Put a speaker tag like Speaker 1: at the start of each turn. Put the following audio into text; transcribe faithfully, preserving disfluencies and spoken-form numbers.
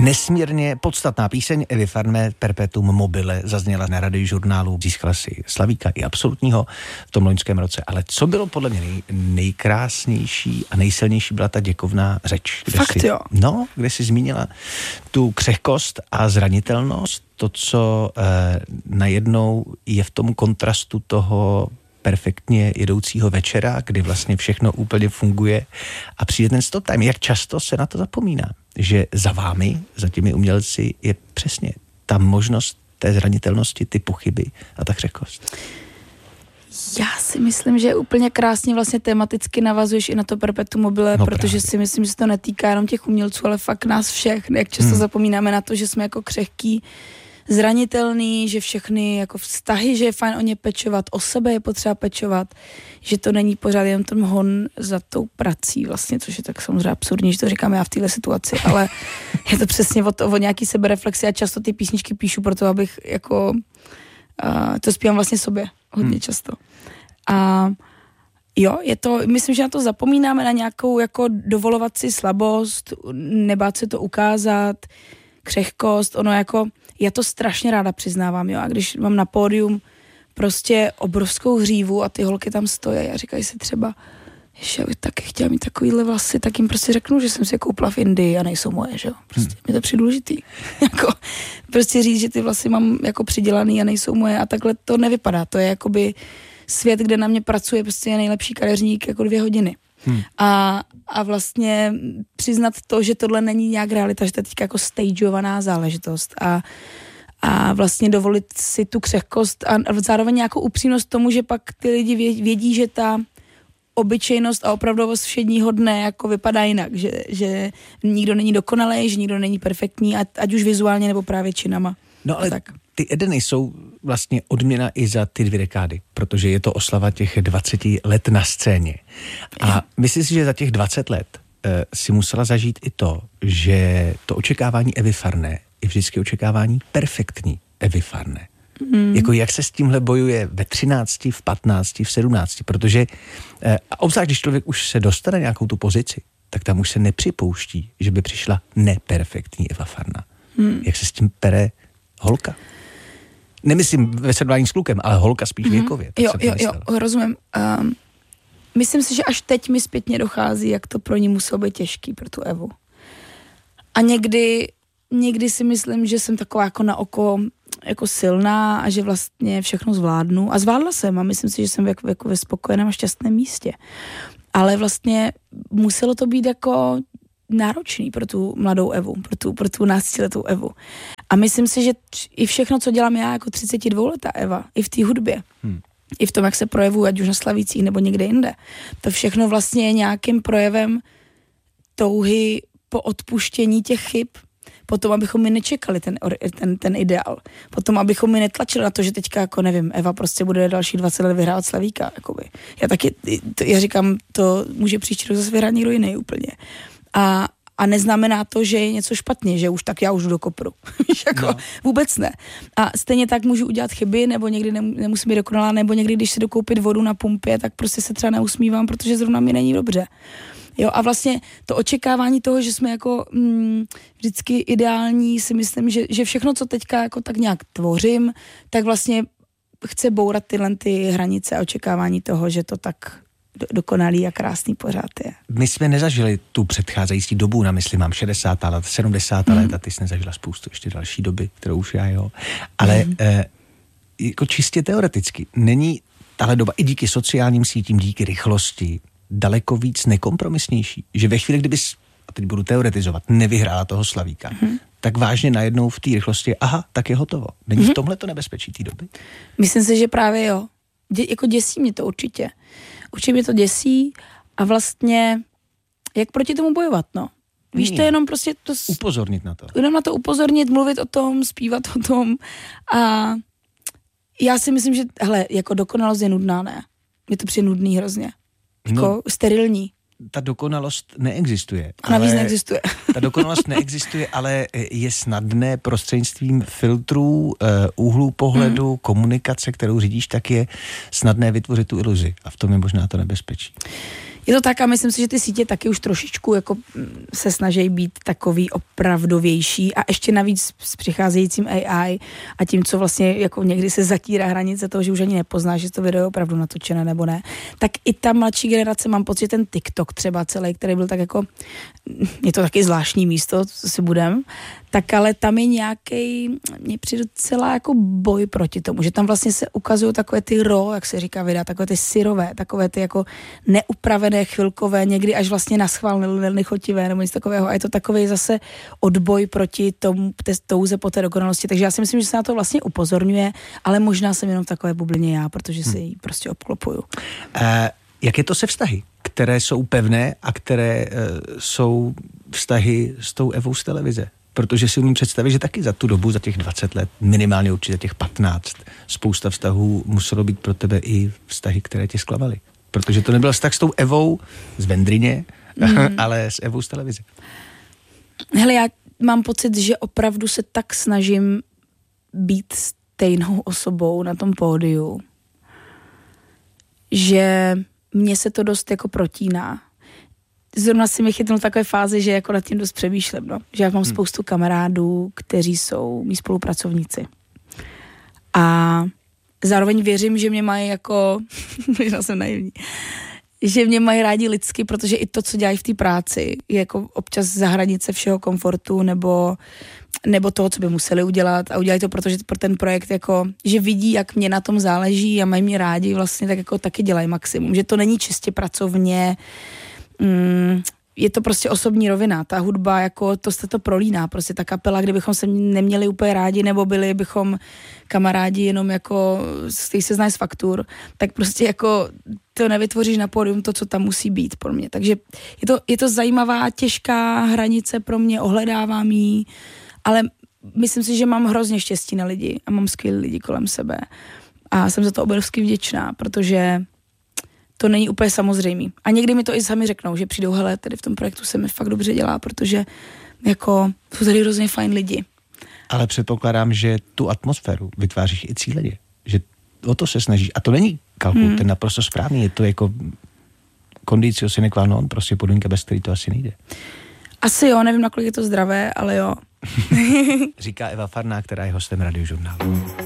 Speaker 1: Nesmírně podstatná píseň Evy Farné Perpetuum mobile zazněla na radiožurnálu, získala si Slavíka i absolutního v tom loňském roce. Ale co bylo podle mě nej, nejkrásnější a nejsilnější byla ta děkovná řeč.
Speaker 2: Fakt
Speaker 1: jsi,
Speaker 2: jo.
Speaker 1: No, kde jsi zmínila tu křehkost a zranitelnost, to, co eh, najednou je v tom kontrastu toho perfektně jedoucího večera, kdy vlastně všechno úplně funguje a přijde ten stop time. Jak často se na to zapomíná, že za vámi, za těmi umělci je přesně ta možnost té zranitelnosti, ty pochyby a ta křehkost.
Speaker 2: Já si myslím, že úplně krásně vlastně tematicky navazuješ i na to Perpetuum mobile,
Speaker 1: no
Speaker 2: protože
Speaker 1: právě.
Speaker 2: si myslím, že se to netýká jenom těch umělců, ale fakt nás všech. Jak často hmm. zapomínáme na to, že jsme jako křehký, zranitelný, že všechny jako vztahy, že je fajn o ně pečovat, o sebe je potřeba pečovat, že to není pořád jen ten hon za tou prací vlastně, což je tak samozřejmě absurdní, že to říkám já v téhle situaci, ale je to přesně o, to, o nějaký sebereflexi a často ty písničky píšu proto, abych jako uh, to zpívám vlastně sobě hodně hmm. často. A jo, je to, myslím, že na to zapomínáme, na nějakou jako dovolovat si slabost, nebát se to ukázat, křehkost, ono jako, já to strašně ráda přiznávám, jo, a když mám na pódium prostě obrovskou hřívu a ty holky tam stojí a říkají si třeba, že já bych taky chtěla mít takovýhle vlasy, tak jim prostě řeknu, že jsem si je koupila v Indii a nejsou moje, že jo, prostě hmm. mi to přijde důležitý, jako prostě říct, že ty vlasy mám jako přidělaný a nejsou moje a takhle to nevypadá, to je jakoby svět, kde na mě pracuje prostě nejlepší kadeřník jako dvě hodiny. Hmm. A, a vlastně přiznat to, že tohle není nějak realita, že to je teďka jako stageovaná záležitost a, a vlastně dovolit si tu křehkost a zároveň nějakou upřímnost tomu, že pak ty lidi vědí, že ta obyčejnost a opravdovost všedního dne jako vypadá jinak, že, že nikdo není dokonalý, že nikdo není perfektní, ať, ať už vizuálně nebo právě činama.
Speaker 1: No ale tak. Ty Edeny jsou vlastně odměna i za ty dvě dekády, protože je to oslava těch dvaceti let na scéně. A myslím si, že za těch dvacet let uh, si musela zažít i to, že to očekávání Evy Farné je vždycky očekávání perfektní Evy Farné. Mm. Jako jak se s tímhle bojuje ve třinácti, v patnácti, v sedmnácti, protože uh, obzvlášť, když člověk už se dostane nějakou tu pozici, tak tam už se nepřipouští, že by přišla neperfektní Eva Farná. Mm. Jak se s tím pere holka? Nemyslím ve srovnání s klukem, ale holka spíš mm-hmm. věkově.
Speaker 2: Jo, jo, jo, rozumím. Um, myslím si, že až teď mi zpětně dochází, jak to pro ní muselo být těžký, pro tu Evu. A někdy, někdy si myslím, že jsem taková jako na oko jako silná a že vlastně všechno zvládnu. A zvládla jsem a myslím si, že jsem jako, jako ve spokojeném a šťastném místě. Ale vlastně muselo to být jako náročný pro tu mladou Evu, pro tu, pro tu náctiletou Evu. A myslím si, že tř- i všechno, co dělám já jako třicetidvouletá Eva, i v té hudbě, hmm. i v tom, jak se projevuji, ať už na Slavících nebo někde jinde, to všechno vlastně je nějakým projevem touhy po odpuštění těch chyb, potom, abychom mi nečekali ten, ten, ten ideál, potom, abychom mi netlačili na to, že teďka, jako nevím, Eva prostě bude další dvacet let vyhrávat Slavíka, jakoby. Já taky, to, já říkám, to může příští rok zase vyhrát někdo jiný úplně. A, a neznamená to, že je něco špatně, že už tak já už jdu do kopru. jako, no. Vůbec ne. A stejně tak můžu udělat chyby, nebo někdy nemusím být dokonalá, nebo někdy, když si dokoupit vodu na pumpě, tak prostě se třeba neusmívám, protože zrovna mi není dobře. Jo, a vlastně to očekávání toho, že jsme jako mm, vždycky ideální, si myslím, že, že všechno, co teďka jako tak nějak tvořím, tak vlastně chce bourat tyhle ty hranice a očekávání toho, že to tak dokonalý a krásný pořád je.
Speaker 1: My jsme nezažili tu předcházející dobu, na mysli mám šedesátá let, sedmdesátá mm. let a ty jsi nezažila spoustu ještě další doby, kterou už já, jo. Ale mm. eh, jako čistě teoreticky není tahle doba i díky sociálním sítím, díky rychlosti daleko víc nekompromisnější, že ve chvíli, kdybys, a teď budu teoretizovat, nevyhrála toho Slavíka, mm. tak vážně najednou v té rychlosti, aha, tak je hotovo. Není mm. v tomhle to nebezpečí té doby?
Speaker 2: Myslím si, že právě jo. Dě, jako děsí mě to určitě. Určitě mě to děsí a vlastně jak proti tomu bojovat, no. Víš, to je jenom prostě to...
Speaker 1: Upozornit na to.
Speaker 2: Jenom na to upozornit, mluvit o tom, zpívat o tom a já si myslím, že, hele, jako dokonalost je nudná, ne? Je to přijde nudný hrozně. Jako no, sterilní.
Speaker 1: Ta dokonalost neexistuje.
Speaker 2: A navíc neexistuje.
Speaker 1: Ta dokonalost neexistuje, ale je snadné prostřednictvím filtrů, úhlů pohledu, hmm. komunikace, kterou řídíš, tak je snadné vytvořit tu iluzi. A v tom je možná to nebezpečí.
Speaker 2: Je to tak a myslím si, že ty sítě taky už trošičku jako se snaží být takový opravdovější a ještě navíc s přicházejícím A I a tím, co vlastně jako někdy se zatírá hranice toho, že už ani nepoznáš, že to video je opravdu natočené nebo ne, tak i ta mladší generace, mám pocit, ten TikTok třeba celý, který byl tak jako, je to taky zvláštní místo, co si budem, tak ale tam je nějaký, mně přijde celá jako boj proti tomu, že tam vlastně se ukazují takové ty raw, jak se říká videa, takové ty syrové, takové ty jako neupravené, chvilkové, někdy až vlastně naschvál nechotivé nebo něco takového a je to takový zase odboj proti tomu té touze po té dokonalosti, takže já si myslím, že se na to vlastně upozorňuje, ale možná jsem jenom v takové bublině já, protože si ji prostě obklopuju.
Speaker 1: Uh, jak je to se vztahy, které jsou pevné a které uh, jsou vztahy s tou Evou z televize? Protože si umím představit, že taky za tu dobu, za těch dvacet let, minimálně určitě těch patnáct, spousta vztahů muselo být pro tebe i vztahy, které tě zklamaly. Protože to nebyl vztah s tou Evou z Vendryně, mm. ale s Evou z televize.
Speaker 2: Hele, já mám pocit, že opravdu se tak snažím být stejnou osobou na tom pódiu, že mně se to dost jako protíná. Zrovna si mi chytnul takové fáze, že jako nad tím dost přemýšlím, no. Že já mám hmm. spoustu kamarádů, kteří jsou mý spolupracovníci. A zároveň věřím, že mě mají jako, možná jsem naivní, že mě mají rádi lidsky, protože i to, co dělají v té práci, je jako občas za hranice všeho komfortu nebo, nebo toho, co by museli udělat a udělají to, protože pro ten projekt jako, že vidí, jak mě na tom záleží a mají mě rádi, vlastně tak jako taky dělají maximum. Že to není čistě pracovně, Mm, je to prostě osobní rovina, ta hudba, jako to se to prolíná, prostě ta kapela, kdybychom se neměli úplně rádi, nebo byli bychom kamarádi jenom jako, který se znají z faktur, tak prostě jako to nevytvoříš na pódium to, co tam musí být pro mě. Takže je to, je to zajímavá, těžká hranice pro mě, ohledávám jí, ale myslím si, že mám hrozně štěstí na lidi a mám skvělý lidi kolem sebe a jsem za to obrovsky vděčná, protože to není úplně samozřejmý. A někdy mi to i sami řeknou, že přijdou, hele, tady v tom projektu se mi fakt dobře dělá, protože jako jsou tady hrozně fajn lidi.
Speaker 1: Ale předpokládám, že tu atmosféru vytváříš i cíleně. Že o to se snažíš. A to není kalkul, hmm. ten naprosto správný. Je to jako condicio sine qua non, prostě podmínka, bez který to asi nejde.
Speaker 2: Asi jo, nevím, nakolik je to zdravé, ale jo.
Speaker 1: Říká Eva Farná, která je hostem Radiožurnálu.